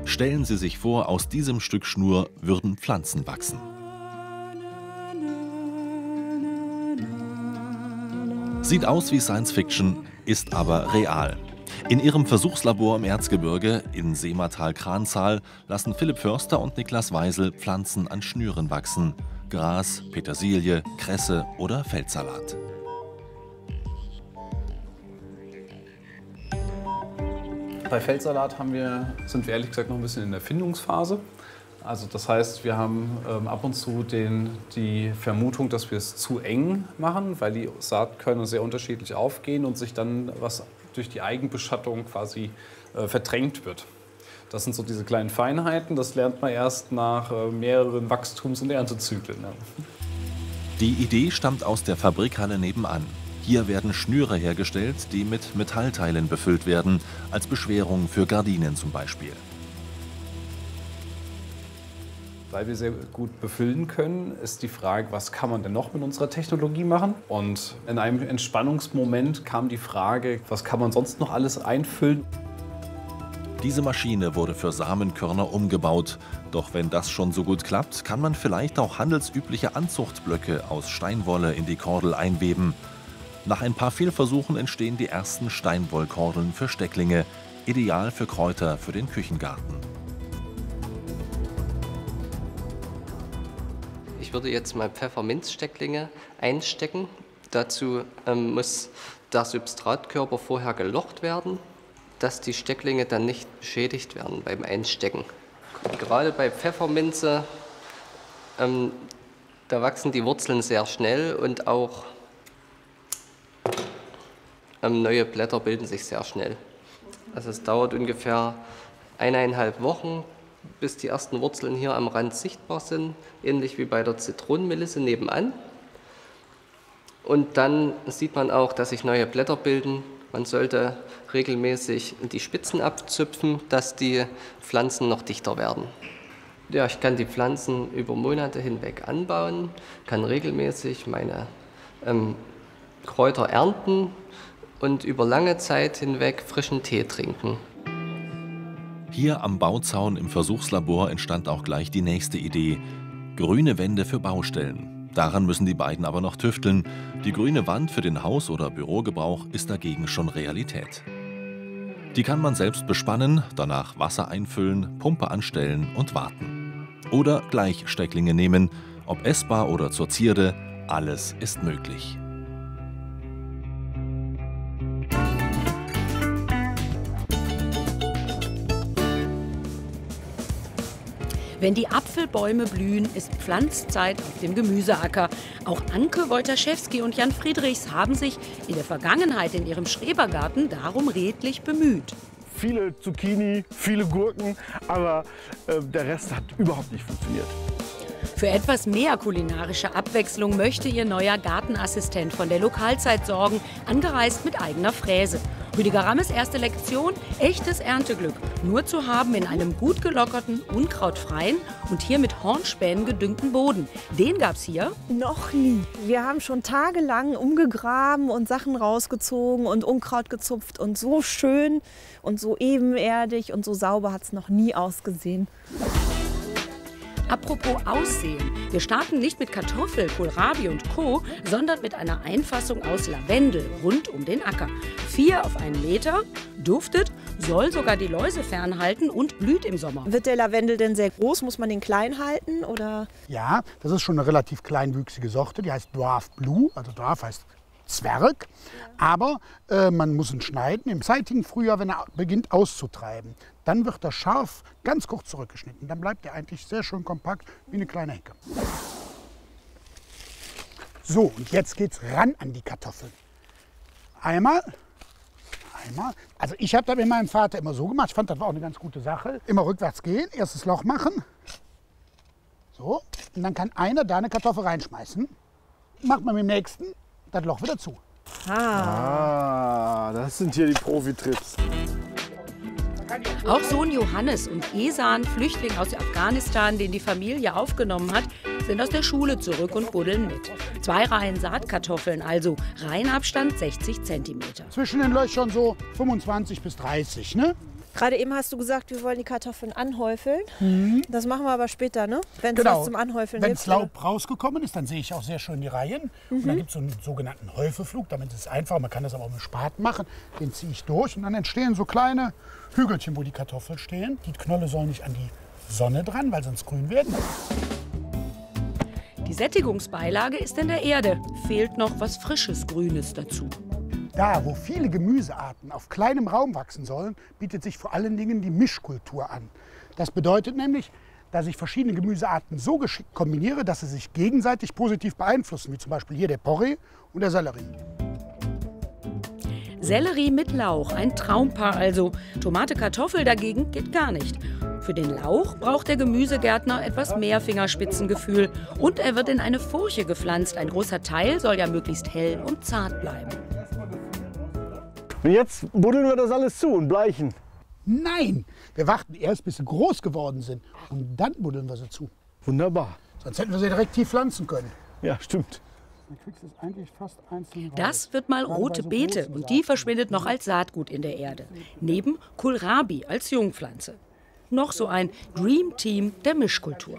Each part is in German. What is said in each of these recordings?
Stellen Sie sich vor, aus diesem Stück Schnur würden Pflanzen wachsen. Sieht aus wie Science Fiction, ist aber real. In ihrem Versuchslabor im Erzgebirge in Seematal-Kranzahl lassen Philipp Förster und Niklas Weisel Pflanzen an Schnüren wachsen. Gras, Petersilie, Kresse oder Feldsalat. Bei Feldsalat sind wir ehrlich gesagt noch ein bisschen in der Findungsphase. Also das heißt, wir haben ab und zu die Vermutung, dass wir es zu eng machen, weil die Saatkörner sehr unterschiedlich aufgehen und sich dann was durch die Eigenbeschattung quasi verdrängt wird. Das sind so diese kleinen Feinheiten, das lernt man erst nach mehreren Wachstums- und Erntezyklen. Ja. Die Idee stammt aus der Fabrikhalle nebenan. Hier werden Schnüre hergestellt, die mit Metallteilen befüllt werden, als Beschwerung für Gardinen zum Beispiel. Weil wir sehr gut befüllen können, ist die Frage, was kann man denn noch mit unserer Technologie machen? Und in einem Entspannungsmoment kam die Frage, was kann man sonst noch alles einfüllen? Diese Maschine wurde für Samenkörner umgebaut. Doch wenn das schon so gut klappt, kann man vielleicht auch handelsübliche Anzuchtblöcke aus Steinwolle in die Kordel einweben. Nach ein paar Fehlversuchen entstehen die ersten Steinwollkordeln für Stecklinge, ideal für Kräuter für den Küchengarten. Ich würde jetzt mal Pfefferminzstecklinge einstecken. Dazu muss der Substratkörper vorher gelocht werden, dass die Stecklinge dann nicht beschädigt werden beim Einstecken. Gerade bei Pfefferminze, da wachsen die Wurzeln sehr schnell und auch neue Blätter bilden sich sehr schnell. Also es dauert ungefähr 1,5 Wochen, bis die ersten Wurzeln hier am Rand sichtbar sind, ähnlich wie bei der Zitronenmelisse nebenan. Und dann sieht man auch, dass sich neue Blätter bilden. Man sollte regelmäßig die Spitzen abzupfen, dass die Pflanzen noch dichter werden. Ja, ich kann die Pflanzen über Monate hinweg anbauen, kann regelmäßig meine Kräuter ernten und über lange Zeit hinweg frischen Tee trinken. Hier am Bauzaun im Versuchslabor entstand auch gleich die nächste Idee: grüne Wände für Baustellen. Daran müssen die beiden aber noch tüfteln. Die grüne Wand für den Haus- oder Bürogebrauch ist dagegen schon Realität. Die kann man selbst bespannen, danach Wasser einfüllen, Pumpe anstellen und warten. Oder gleich Stecklinge nehmen, ob essbar oder zur Zierde, alles ist möglich. Wenn die Apfelbäume blühen, ist Pflanzzeit auf dem Gemüseacker. Auch Anke Wojtaschewski und Jan Friedrichs haben sich in der Vergangenheit in ihrem Schrebergarten darum redlich bemüht. Viele Zucchini, viele Gurken, aber der Rest hat überhaupt nicht funktioniert. Für etwas mehr kulinarische Abwechslung möchte ihr neuer Gartenassistent von der Lokalzeit sorgen, angereist mit eigener Fräse. Rüdiger Rammes erste Lektion: echtes Ernteglück. Nur zu haben in einem gut gelockerten, unkrautfreien und hier mit Hornspänen gedüngten Boden. Den gab's hier noch nie. Wir haben schon tagelang umgegraben und Sachen rausgezogen und Unkraut gezupft. Und so schön und so ebenerdig und so sauber hat es noch nie ausgesehen. Apropos Aussehen. Wir starten nicht mit Kartoffel, Kohlrabi und Co., sondern mit einer Einfassung aus Lavendel rund um den Acker. 4 auf 1 Meter, duftet, soll sogar die Läuse fernhalten und blüht im Sommer. Wird der Lavendel denn sehr groß? Muss man den klein halten? Oder? Ja, das ist schon eine relativ kleinwüchsige Sorte. Die heißt Dwarf Blue, also Dwarf heißt Zwerg. Aber man muss ihn schneiden im zeitigen Frühjahr, wenn er beginnt auszutreiben. Dann wird er scharf ganz kurz zurückgeschnitten. Dann bleibt er eigentlich sehr schön kompakt wie eine kleine Hecke. So, und jetzt geht's ran an die Kartoffeln. Einmal. Also ich habe das mit meinem Vater immer so gemacht. Ich fand, das war auch eine ganz gute Sache. Immer rückwärts gehen, erstes Loch machen. So, und dann kann einer da eine Kartoffel reinschmeißen. Macht man mit dem nächsten das Loch wieder zu. Das sind hier die Profi-Trips. Auch Sohn Johannes und Esan, Flüchtling aus Afghanistan, den die Familie aufgenommen hat, sind aus der Schule zurück und buddeln mit. 2 Reihen Saatkartoffeln, also Reihenabstand 60 cm. Zwischen den Löchern so 25 bis 30, ne? Gerade eben hast du gesagt, wir wollen die Kartoffeln anhäufeln. Das machen wir aber später, ne? Wenn es Genau. was zum Anhäufeln Wenn gibt. das Laub rausgekommen ist, dann sehe ich auch sehr schön die Reihen. Und dann gibt es so einen sogenannten Häufeflug. Damit ist es einfach. Man kann das aber auch mit Spaten machen. Den ziehe ich durch und dann entstehen so kleine Hügelchen, wo die Kartoffeln stehen. Die Knolle sollen nicht an die Sonne dran, weil sonst grün werden. Die Sättigungsbeilage ist in der Erde. Fehlt noch was Frisches, Grünes dazu. Da, wo viele Gemüsearten auf kleinem Raum wachsen sollen, bietet sich vor allen Dingen die Mischkultur an. Das bedeutet nämlich, dass ich verschiedene Gemüsearten so geschickt kombiniere, dass sie sich gegenseitig positiv beeinflussen, wie zum Beispiel hier der Porree und der Sellerie. Sellerie mit Lauch, ein Traumpaar also. Tomate, Kartoffel dagegen geht gar nicht. Für den Lauch braucht der Gemüsegärtner etwas mehr Fingerspitzengefühl. Und er wird in eine Furche gepflanzt. Ein großer Teil soll ja möglichst hell und zart bleiben. Und jetzt buddeln wir das alles zu und bleichen. Nein, wir warten erst, bis sie groß geworden sind. Und dann buddeln wir sie zu. Wunderbar. Sonst hätten wir sie direkt tief pflanzen können. Ja, stimmt. Dann kriegst du es eigentlich fast einzeln raus. Das wird mal rote Beete und die verschwindet noch als Saatgut in der Erde. Neben Kohlrabi als Jungpflanze. Noch so ein Dream Team der Mischkultur.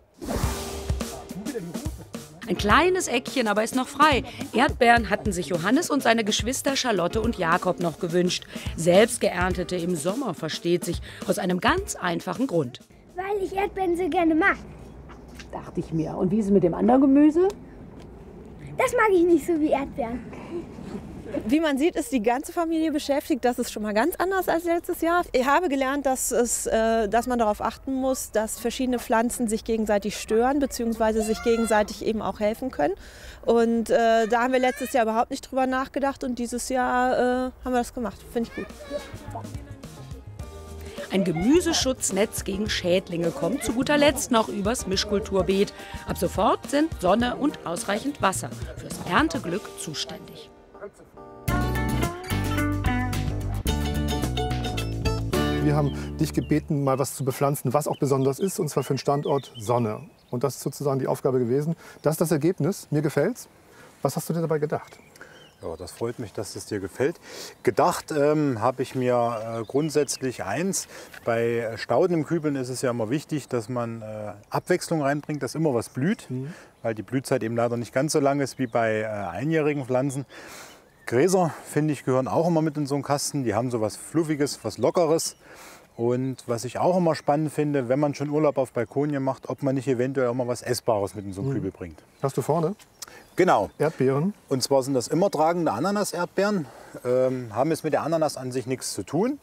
Ein kleines Eckchen, aber ist noch frei. Erdbeeren hatten sich Johannes und seine Geschwister Charlotte und Jakob noch gewünscht. Selbst geerntete im Sommer, versteht sich, aus einem ganz einfachen Grund. Weil ich Erdbeeren so gerne mag. Dachte ich mir. Und wie ist es mit dem anderen Gemüse? Das mag ich nicht so wie Erdbeeren. Wie man sieht, ist die ganze Familie beschäftigt. Das ist schon mal ganz anders als letztes Jahr. Ich habe gelernt, dass man darauf achten muss, dass verschiedene Pflanzen sich gegenseitig stören bzw. sich gegenseitig eben auch helfen können. Und da haben wir letztes Jahr überhaupt nicht drüber nachgedacht und dieses Jahr haben wir das gemacht. Finde ich gut. Ein Gemüseschutznetz gegen Schädlinge kommt zu guter Letzt noch übers Mischkulturbeet. Ab sofort sind Sonne und ausreichend Wasser fürs Ernteglück zuständig. Wir haben dich gebeten, mal was zu bepflanzen, was auch besonders ist, und zwar für den Standort Sonne. Und das ist sozusagen die Aufgabe gewesen. Das ist das Ergebnis. Mir gefällt's. Was hast du dir dabei gedacht? Ja, das freut mich, dass es dir gefällt. Gedacht habe ich mir grundsätzlich eins. Bei Stauden im Kübeln ist es ja immer wichtig, dass man Abwechslung reinbringt, dass immer was blüht, weil die Blühzeit eben leider nicht ganz so lang ist wie bei einjährigen Pflanzen. Gräser, finde ich, gehören auch immer mit in so einen Kasten. Die haben so was Fluffiges, was Lockeres. Und was ich auch immer spannend finde, wenn man schon Urlaub auf Balkonien macht, ob man nicht eventuell auch mal was Essbares mit in so einen Kübel bringt. Hast du vorne? Genau. Erdbeeren. Und zwar sind das immer tragende Ananas-Erdbeeren. Haben es mit der Ananas an sich nichts zu tun.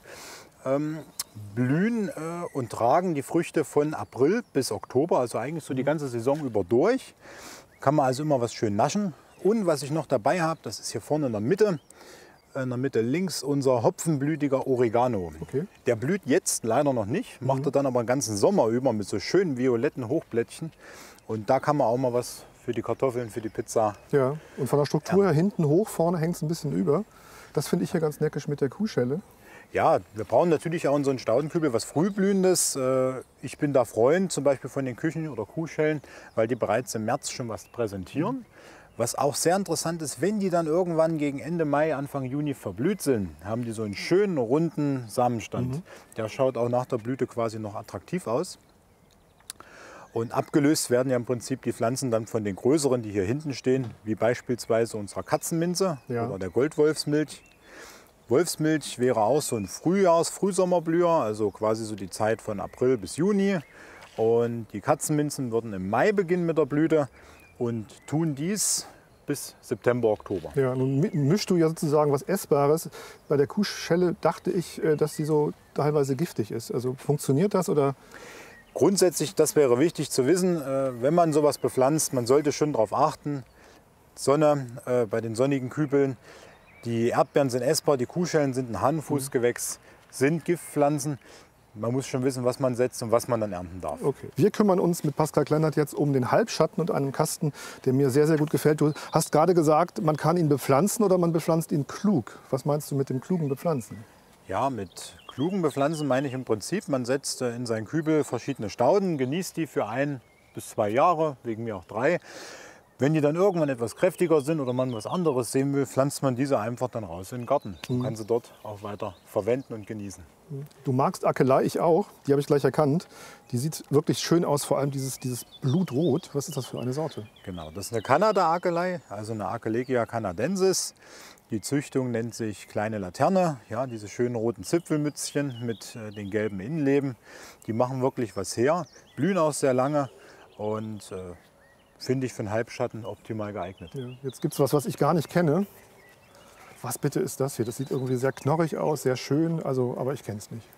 Blühen und tragen die Früchte von April bis Oktober, also eigentlich so die ganze Saison über durch. Kann man also immer was schön naschen. Und was ich noch dabei habe, das ist hier vorne in der Mitte links unser hopfenblütiger Oregano. Okay. Der blüht jetzt leider noch nicht, macht er dann aber den ganzen Sommer über mit so schönen violetten Hochblättchen. Und da kann man auch mal was für die Kartoffeln, für die Pizza. Ja, und von der Struktur her hinten hoch, vorne hängt es ein bisschen über. Das finde ich hier ganz neckisch mit der Kuhschelle. Ja, wir brauchen natürlich auch in so einen Staudenkübel was Frühblühendes. Ich bin da Freund zum Beispiel von den Küchen oder Kuhschellen, weil die bereits im März schon was präsentieren. Was auch sehr interessant ist, wenn die dann irgendwann gegen Ende Mai, Anfang Juni verblüht sind, haben die so einen schönen runden Samenstand. Der schaut auch nach der Blüte quasi noch attraktiv aus. Und abgelöst werden ja im Prinzip die Pflanzen dann von den größeren, die hier hinten stehen, wie beispielsweise unserer Katzenminze oder der Goldwolfsmilch. Wolfsmilch wäre auch so ein Frühsommerblüher, also quasi so die Zeit von April bis Juni. Und die Katzenminzen würden im Mai beginnen mit der Blüte und tun dies bis September, Oktober. Ja, nun mischst du ja sozusagen was Essbares. Bei der Kuhschelle dachte ich, dass die so teilweise giftig ist. Also funktioniert das oder? Grundsätzlich, das wäre wichtig zu wissen, wenn man sowas bepflanzt, man sollte schon darauf achten. Sonne bei den sonnigen Kübeln. Die Erdbeeren sind essbar, die Kuhschellen sind ein Hahnenfußgewächs, sind Giftpflanzen. Man muss schon wissen, was man setzt und was man dann ernten darf. Okay. Wir kümmern uns mit Pascal Kleinert jetzt um den Halbschatten und einen Kasten, der mir sehr, sehr gut gefällt. Du hast gerade gesagt, man kann ihn bepflanzen oder man bepflanzt ihn klug. Was meinst du mit dem klugen Bepflanzen? Ja, mit klugen Bepflanzen meine ich im Prinzip, man setzt in seinen Kübel verschiedene Stauden, genießt die für 1 bis 2 Jahre, wegen mir auch 3. Wenn die dann irgendwann etwas kräftiger sind oder man was anderes sehen will, pflanzt man diese einfach dann raus in den Garten. Man kann sie dort auch weiter verwenden und genießen. Du magst Akelei, ich auch. Die habe ich gleich erkannt. Die sieht wirklich schön aus, vor allem dieses Blutrot. Was ist das für eine Sorte? Genau, das ist eine Kanada-Akelei, also eine Akelegia canadensis. Die Züchtung nennt sich Kleine Laterne. Ja, diese schönen roten Zipfelmützchen mit den gelben Innenleben. Die machen wirklich was her, blühen auch sehr lange und finde ich für den Halbschatten optimal geeignet. Ja, jetzt gibt es was ich gar nicht kenne. Was bitte ist das hier? Das sieht irgendwie sehr knorrig aus, sehr schön, aber ich kenne es nicht.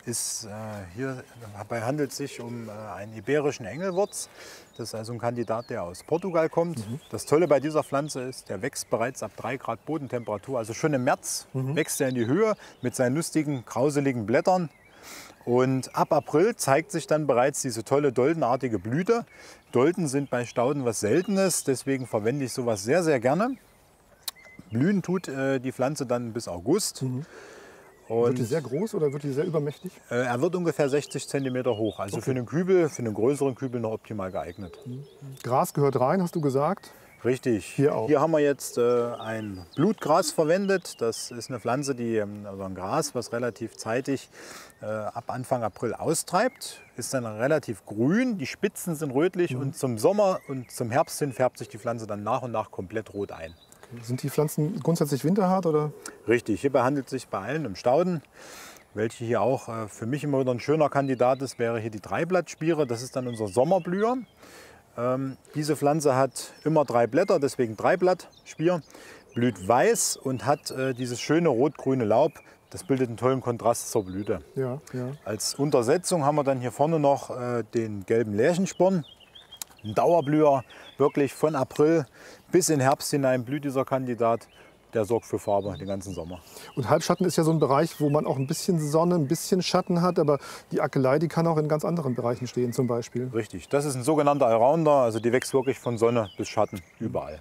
Hierbei handelt es sich um einen iberischen Engelwurz. Das ist also ein Kandidat, der aus Portugal kommt. Das Tolle bei dieser Pflanze ist, der wächst bereits ab 3 Grad Bodentemperatur. Also schon im März wächst er in die Höhe mit seinen lustigen, krauseligen Blättern. Und ab April zeigt sich dann bereits diese tolle doldenartige Blüte. Dolden sind bei Stauden was Seltenes, deswegen verwende ich sowas sehr, sehr gerne. Blühen tut die Pflanze dann bis August. Und wird die sehr groß oder wird die sehr übermächtig? Er wird ungefähr 60 cm hoch. Also für einen Kübel, für einen größeren Kübel noch optimal geeignet. Gras gehört rein, hast du gesagt? Richtig. Hier auch. Hier haben wir jetzt ein Blutgras verwendet. Das ist eine Pflanze, also ein Gras, was relativ zeitig ab Anfang April austreibt. Ist dann relativ grün, die Spitzen sind rötlich und zum Sommer und zum Herbst hin färbt sich die Pflanze dann nach und nach komplett rot ein. Okay. Sind die Pflanzen grundsätzlich winterhart oder? Richtig. Hierbei handelt es sich bei allen um Stauden. Welche hier auch für mich immer wieder ein schöner Kandidat ist, wäre hier die Dreiblattspiere. Das ist dann unser Sommerblüher. Diese Pflanze hat immer 3 Blätter, deswegen Dreiblattspier, blüht weiß und hat dieses schöne rot-grüne Laub. Das bildet einen tollen Kontrast zur Blüte. Ja, ja. Als Untersetzung haben wir dann hier vorne noch den gelben Lärchensporn. Ein Dauerblüher, wirklich von April bis in Herbst hinein blüht dieser Kandidat. Der sorgt für Farbe den ganzen Sommer. Und Halbschatten ist ja so ein Bereich, wo man auch ein bisschen Sonne, ein bisschen Schatten hat. Aber die Akelei, die kann auch in ganz anderen Bereichen stehen zum Beispiel. Richtig, das ist ein sogenannter Allrounder. Also die wächst wirklich von Sonne bis Schatten überall.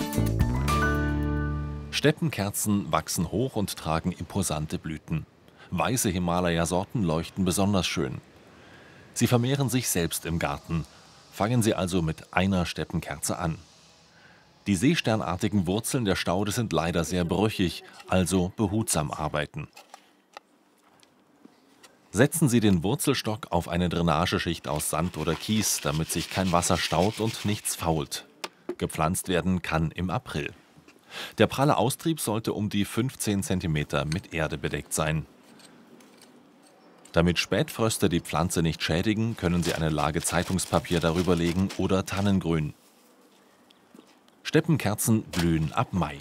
Steppenkerzen wachsen hoch und tragen imposante Blüten. Weiße Himalaya-Sorten leuchten besonders schön. Sie vermehren sich selbst im Garten. Fangen Sie also mit einer Steppenkerze an. Die seesternartigen Wurzeln der Staude sind leider sehr brüchig, also behutsam arbeiten. Setzen Sie den Wurzelstock auf eine Drainageschicht aus Sand oder Kies, damit sich kein Wasser staut und nichts fault. Gepflanzt werden kann im April. Der pralle Austrieb sollte um die 15 cm mit Erde bedeckt sein. Damit Spätfröste die Pflanze nicht schädigen, können Sie eine Lage Zeitungspapier darüber legen oder Tannengrün. Steppenkerzen blühen ab Mai.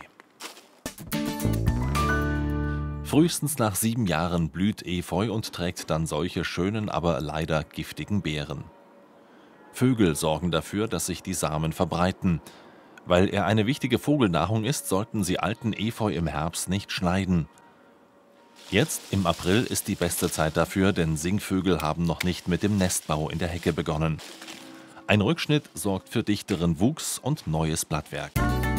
Frühestens nach 7 Jahren blüht Efeu und trägt dann solche schönen, aber leider giftigen Beeren. Vögel sorgen dafür, dass sich die Samen verbreiten. Weil er eine wichtige Vogelnahrung ist, sollten Sie alten Efeu im Herbst nicht schneiden. Jetzt im April ist die beste Zeit dafür, denn Singvögel haben noch nicht mit dem Nestbau in der Hecke begonnen. Ein Rückschnitt sorgt für dichteren Wuchs und neues Blattwerk.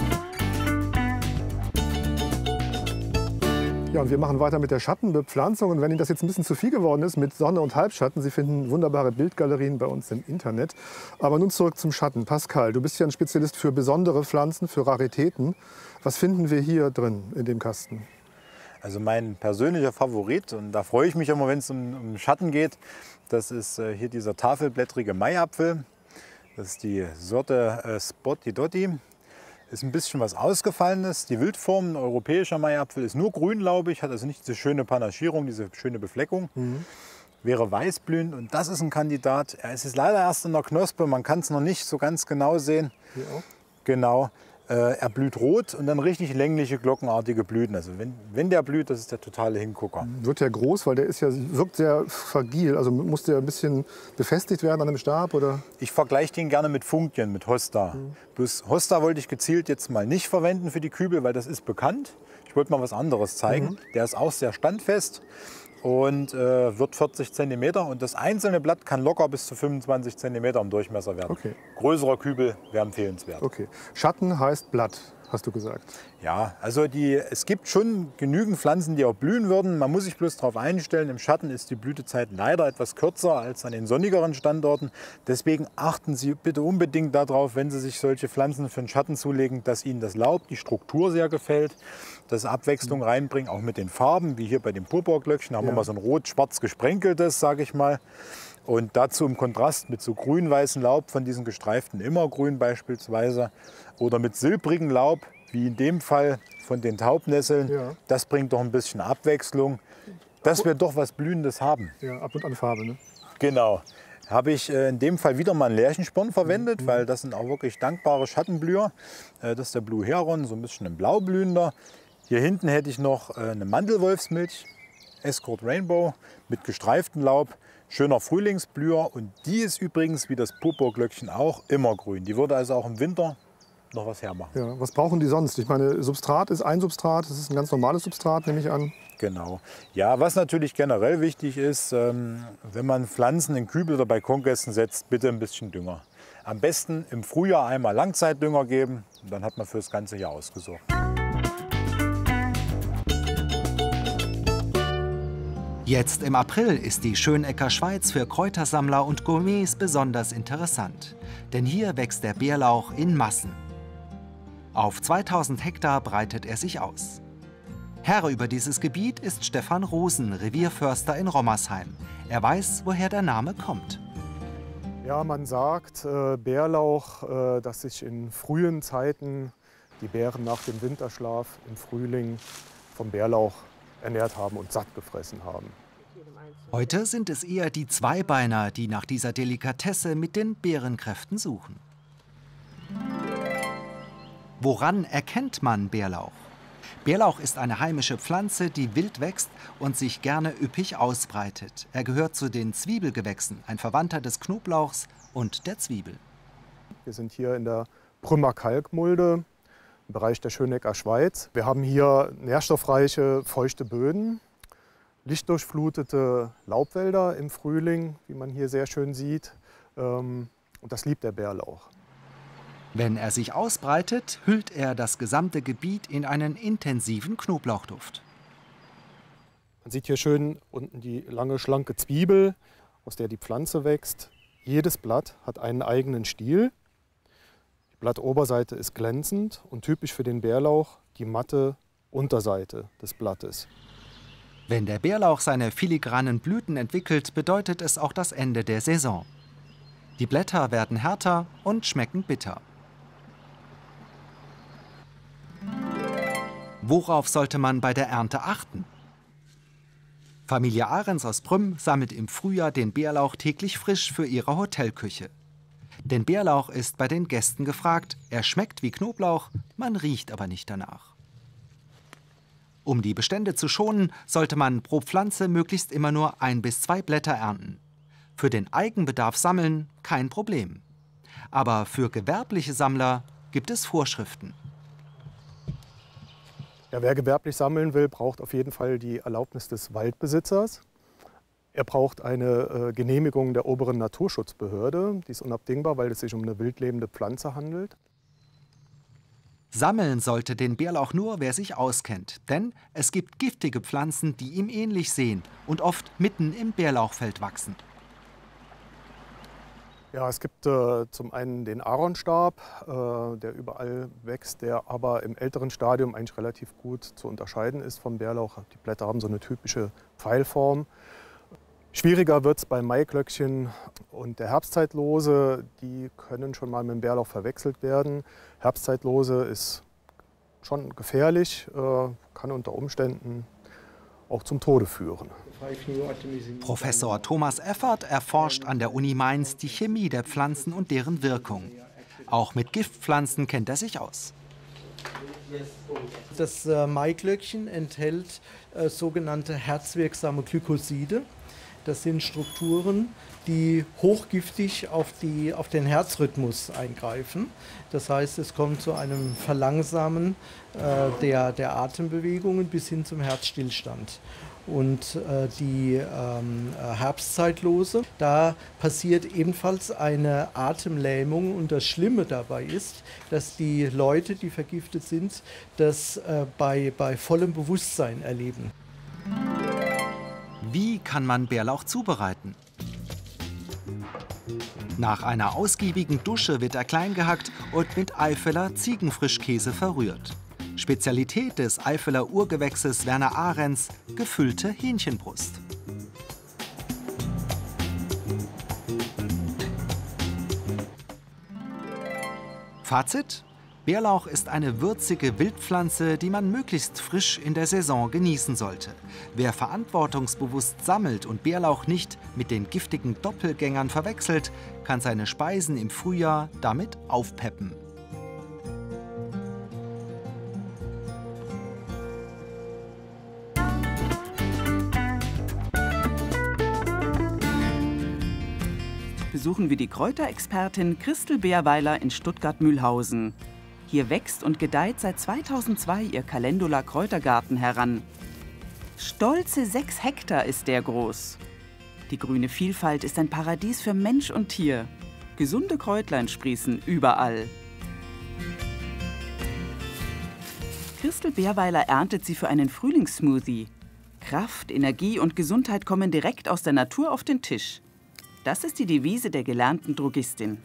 Ja, und wir machen weiter mit der Schattenbepflanzung. Und wenn Ihnen das jetzt ein bisschen zu viel geworden ist mit Sonne und Halbschatten, Sie finden wunderbare Bildgalerien bei uns im Internet. Aber nun zurück zum Schatten. Pascal, du bist ja ein Spezialist für besondere Pflanzen, für Raritäten. Was finden wir hier drin in dem Kasten? Also mein persönlicher Favorit, und da freue ich mich immer, wenn es um Schatten geht, das ist hier dieser tafelblättrige Maiapfel. Das ist die Sorte Spotty Dotti. Ist ein bisschen was Ausgefallenes. Die Wildform, ein europäischer Maiapfel, ist nur grünlaubig, hat also nicht diese schöne Panaschierung, diese schöne Befleckung. Wäre weißblühend und das ist ein Kandidat. Er ist jetzt leider erst in der Knospe, man kann es noch nicht so ganz genau sehen. Hier auch? Genau. Er blüht rot und dann richtig längliche, glockenartige Blüten. Also wenn der blüht, das ist der totale Hingucker. Wird der groß, weil der wirkt sehr fragil. Also muss der ein bisschen befestigt werden an einem Stab? Oder? Ich vergleiche den gerne mit Funktien, mit Hosta. Bloß Hosta wollte ich gezielt jetzt mal nicht verwenden für die Kübel, weil das ist bekannt. Ich wollte mal was anderes zeigen. Der ist auch sehr standfest und wird 40 cm. Und das einzelne Blatt kann locker bis zu 25 cm im Durchmesser werden. Okay. Größerer Kübel wäre empfehlenswert. Okay. Schatten heißt Blatt. hast du gesagt. Ja, also es gibt schon genügend Pflanzen, die auch blühen würden. Man muss sich bloß darauf einstellen, im Schatten ist die Blütezeit leider etwas kürzer als an den sonnigeren Standorten. Deswegen achten Sie bitte unbedingt darauf, wenn Sie sich solche Pflanzen für den Schatten zulegen, dass Ihnen das Laub, die Struktur sehr gefällt, dass Sie Abwechslung reinbringen, auch mit den Farben, wie hier bei dem Purpurglöckchen. Da haben wir mal so ein rot-schwarz gesprenkeltes, sage ich mal. Und dazu im Kontrast mit so grün-weißem Laub von diesen gestreiften Immergrün beispielsweise oder mit silbrigem Laub, wie in dem Fall von den Taubnesseln. Ja. Das bringt doch ein bisschen Abwechslung, dass wir doch was Blühendes haben. Ja, ab und an Farbe, ne? Genau. Habe ich in dem Fall wieder mal einen Lärchensporn verwendet, weil das sind auch wirklich dankbare Schattenblüher. Das ist der Blue Heron, so ein bisschen ein blaublühender. Hier hinten hätte ich noch eine Mandelwolfsmilch, Escort Rainbow mit gestreiftem Laub. Schöner Frühlingsblüher und die ist übrigens, wie das Purpurglöckchen auch, immergrün. Die würde also auch im Winter noch was hermachen. Ja, was brauchen die sonst? Ich meine, Substrat ist ein Substrat, das ist ein ganz normales Substrat, nehme ich an. Genau. Ja, was natürlich generell wichtig ist, wenn man Pflanzen in Kübel oder Balkonkästen setzt, bitte ein bisschen Dünger. Am besten im Frühjahr einmal Langzeitdünger geben, und dann hat man für das ganze Jahr ausgesorgt. Jetzt im April ist die Schönecker Schweiz für Kräutersammler und Gourmets besonders interessant. Denn hier wächst der Bärlauch in Massen. Auf 2000 Hektar breitet er sich aus. Herr über dieses Gebiet ist Stefan Rosen, Revierförster in Rommersheim. Er weiß, woher der Name kommt. Ja, man sagt, Bärlauch, dass sich in frühen Zeiten die Bären nach dem Winterschlaf im Frühling vom Bärlauch ernährt haben und satt gefressen haben. Heute sind es eher die Zweibeiner, die nach dieser Delikatesse mit den Beerenkräften suchen. Woran erkennt man Bärlauch? Bärlauch ist eine heimische Pflanze, die wild wächst und sich gerne üppig ausbreitet. Er gehört zu den Zwiebelgewächsen, ein Verwandter des Knoblauchs und der Zwiebel. Wir sind hier in der Prümmer Kalkmulde, im Bereich der Schönecker Schweiz. Wir haben hier nährstoffreiche, feuchte Böden, lichtdurchflutete Laubwälder im Frühling, wie man hier sehr schön sieht. Und das liebt der Bärlauch. Wenn er sich ausbreitet, hüllt er das gesamte Gebiet in einen intensiven Knoblauchduft. Man sieht hier schön unten die lange, schlanke Zwiebel, aus der die Pflanze wächst. Jedes Blatt hat einen eigenen Stiel. Die Blattoberseite ist glänzend und typisch für den Bärlauch die matte Unterseite des Blattes. Wenn der Bärlauch seine filigranen Blüten entwickelt, bedeutet es auch das Ende der Saison. Die Blätter werden härter und schmecken bitter. Worauf sollte man bei der Ernte achten? Familie Ahrens aus Prüm sammelt im Frühjahr den Bärlauch täglich frisch für ihre Hotelküche. Denn Bärlauch ist bei den Gästen gefragt. Er schmeckt wie Knoblauch, man riecht aber nicht danach. Um die Bestände zu schonen, sollte man pro Pflanze möglichst immer nur 1 bis 2 Blätter ernten. Für den Eigenbedarf sammeln kein Problem. Aber für gewerbliche Sammler gibt es Vorschriften. Ja, wer gewerblich sammeln will, braucht auf jeden Fall die Erlaubnis des Waldbesitzers. Er braucht eine Genehmigung der oberen Naturschutzbehörde. Die ist unabdingbar, weil es sich um eine wildlebende Pflanze handelt. Sammeln sollte den Bärlauch nur, wer sich auskennt. Denn es gibt giftige Pflanzen, die ihm ähnlich sehen und oft mitten im Bärlauchfeld wachsen. Ja, es gibt zum einen den Aaronstab, der überall wächst, der aber im älteren Stadium eigentlich relativ gut zu unterscheiden ist vom Bärlauch. Die Blätter haben so eine typische Pfeilform. Schwieriger wird es bei Maiglöckchen und der Herbstzeitlose. Die können schon mal mit dem Bärlauch verwechselt werden. Herbstzeitlose ist schon gefährlich, kann unter Umständen auch zum Tode führen. Professor Thomas Effert erforscht an der Uni Mainz die Chemie der Pflanzen und deren Wirkung. Auch mit Giftpflanzen kennt er sich aus. Das Maiglöckchen enthält sogenannte herzwirksame Glykoside. Das sind Strukturen, die hochgiftig auf den Herzrhythmus eingreifen. Das heißt, es kommt zu einem Verlangsamen der Atembewegungen bis hin zum Herzstillstand. und die Herbstzeitlose. Da passiert ebenfalls eine Atemlähmung und das Schlimme dabei ist, dass die Leute, die vergiftet sind, das bei vollem Bewusstsein erleben. Wie kann man Bärlauch zubereiten? Nach einer ausgiebigen Dusche wird er klein gehackt und mit Eifeler Ziegenfrischkäse verrührt. Spezialität des Eifeler Urgewächses Werner Ahrens, gefüllte Hähnchenbrust. Fazit: Bärlauch ist eine würzige Wildpflanze, die man möglichst frisch in der Saison genießen sollte. Wer verantwortungsbewusst sammelt und Bärlauch nicht mit den giftigen Doppelgängern verwechselt, kann seine Speisen im Frühjahr damit aufpeppen. Besuchen wir die Kräuterexpertin Christel Bärweiler in Stuttgart-Mühlhausen. Hier wächst und gedeiht seit 2002 ihr Calendula-Kräutergarten heran. Stolze 6 Hektar ist der groß. Die grüne Vielfalt ist ein Paradies für Mensch und Tier. Gesunde Kräutlein sprießen überall. Christel Bärweiler erntet sie für einen Frühlingssmoothie. Kraft, Energie und Gesundheit kommen direkt aus der Natur auf den Tisch. Das ist die Devise der gelernten Drogistin.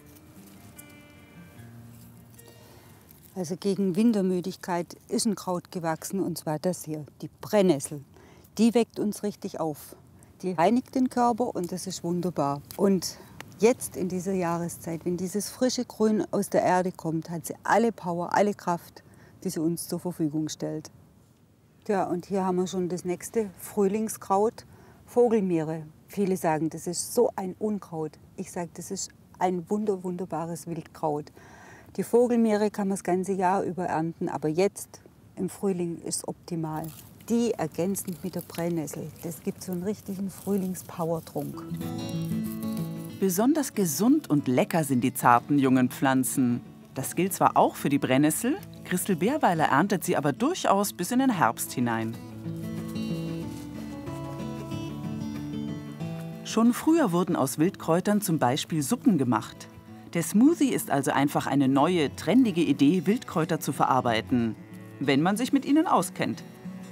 Also gegen Wintermüdigkeit ist ein Kraut gewachsen, und zwar das hier, die Brennnessel. Die weckt uns richtig auf. Die reinigt den Körper und das ist wunderbar. Und jetzt in dieser Jahreszeit, wenn dieses frische Grün aus der Erde kommt, hat sie alle Power, alle Kraft, die sie uns zur Verfügung stellt. Ja, und hier haben wir schon das nächste Frühlingskraut, Vogelmiere. Viele sagen, das ist so ein Unkraut. Ich sage, das ist ein wunderbares Wildkraut. Die Vogelmiere kann man das ganze Jahr über ernten, aber jetzt im Frühling ist es optimal. Die ergänzend mit der Brennnessel. Das gibt so einen richtigen Frühlingspauertrunk. Besonders gesund und lecker sind die zarten jungen Pflanzen. Das gilt zwar auch für die Brennnessel, Christel Bärweiler erntet sie aber durchaus bis in den Herbst hinein. Schon früher wurden aus Wildkräutern zum Beispiel Suppen gemacht. Der Smoothie ist also einfach eine neue, trendige Idee, Wildkräuter zu verarbeiten, wenn man sich mit ihnen auskennt.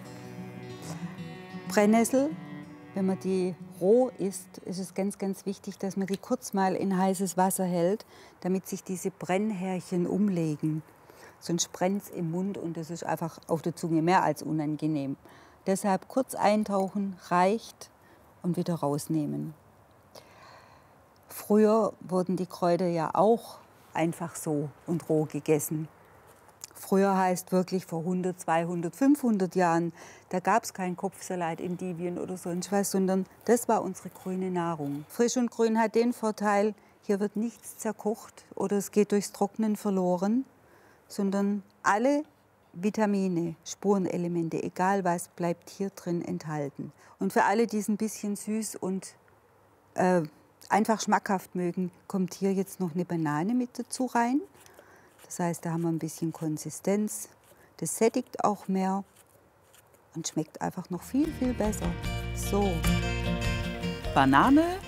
Brennnessel, wenn man die roh isst, ist es ganz wichtig, dass man die kurz mal in heißes Wasser hält, damit sich diese Brennhärchen umlegen. Sonst brennt es im Mund und das ist einfach auf der Zunge mehr als unangenehm. Deshalb kurz eintauchen, reicht, und wieder rausnehmen. Früher wurden die Kräuter ja auch einfach so und roh gegessen. Früher heißt wirklich vor 100, 200, 500 Jahren, da gab es keinen Kopfsalat, Endivien oder sonst was, sondern das war unsere grüne Nahrung. Frisch und grün hat den Vorteil, hier wird nichts zerkocht oder es geht durchs Trocknen verloren, sondern alle Vitamine, Spurenelemente, egal was, bleibt hier drin enthalten. Und für alle, die es ein bisschen süß und einfach schmackhaft mögen, kommt hier jetzt noch eine Banane mit dazu rein. Das heißt, da haben wir ein bisschen Konsistenz. Das sättigt auch mehr und schmeckt einfach noch viel besser. So. Banane,